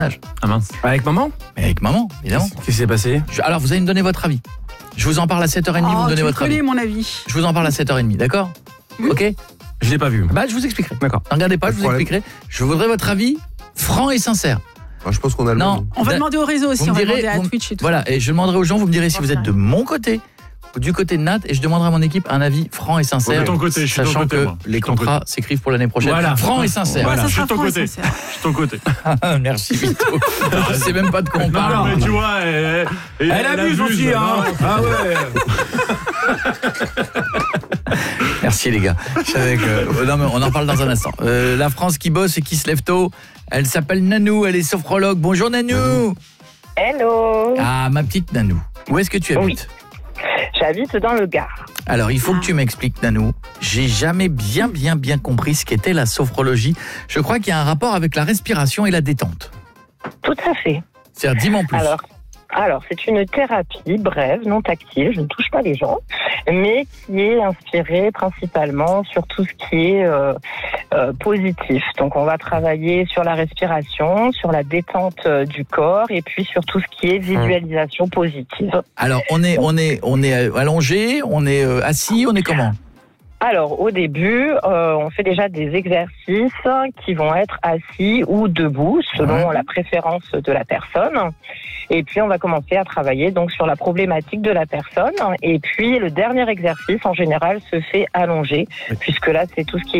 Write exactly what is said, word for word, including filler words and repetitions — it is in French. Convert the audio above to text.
Ah mince. Avec maman ? Mais avec maman, évidemment. Qu'est-ce qui s'est passé ? Je- Alors, vous allez me donner votre avis. Je vous en parle à sept heures trente, vous Oh, me donnez tu votre connais avis. mon avis. Je vous en parle à sept heures trente, d'accord ? Ok ? Je l'ai pas vu. Bah, je vous expliquerai. D'accord. Ne regardez pas, Pas je de vous problème. expliquerai. Je voudrais votre avis franc et sincère. Moi, je pense qu'on a le Non. même. On va Da- demander au réseau aussi, Vous on me va direz, demander à vous- Twitch et tout. Voilà, et je demanderai aux gens, vous me direz si Bon, vous êtes ça. de mon côté ou du côté de Nat, et je demanderai à mon équipe un avis franc et sincère. De ton côté, je suis de ton sachant côté, que moi. Je suis les de ton contrats s'écrivent pour l'année prochaine. Voilà. Franc et sincère. Voilà, ça je suis sera de ton franc et côté. sincère. Je suis de ton côté. Merci Vito. Je sais même pas de quoi on Non, parle. mais tu vois, elle, elle, Elle abuse aussi, hein. Ah ouais. Merci les gars. Je savais que... Non, mais on en parle dans un instant. Euh, la France qui bosse et qui se lève tôt, elle s'appelle Nanou, elle est sophrologue. Bonjour Nanou. Hello, Ah, ma petite Nanou. Où est-ce que tu habites ? j'habite dans le Gard. Alors, il faut que tu m'expliques, Nanou. J'ai jamais bien, bien, bien compris ce qu'était la sophrologie. Je crois qu'il y a un rapport avec la respiration et la détente. Tout à fait. C'est-à-dire, dis-moi en plus. Alors, alors c'est une thérapie brève, non tactile, je ne touche pas les gens, mais qui est inspirée principalement sur tout ce qui est euh, euh, positif. Donc, on va travailler sur la respiration, sur la détente euh, du corps, et puis sur tout ce qui est visualisation positive. Alors, on est, on est, on est allongé, on est euh, assis, on est comment ? Alors, au début, euh, on fait déjà des exercices qui vont être assis ou debout, selon Ouais. la préférence de la personne. Et puis, on va commencer à travailler donc sur la problématique de la personne. Et puis, le dernier exercice, en général, se fait allongé, puisque là, c'est tout ce qui est